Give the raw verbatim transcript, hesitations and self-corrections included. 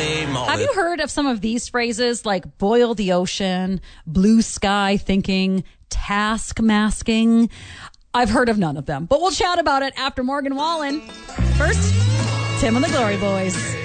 lovely moment. Have you heard of some of these phrases like boil the ocean, blue sky thinking, task masking? I've heard of none of them, but we'll chat about it after Morgan Wallen. First, Tim and the Glory Boys.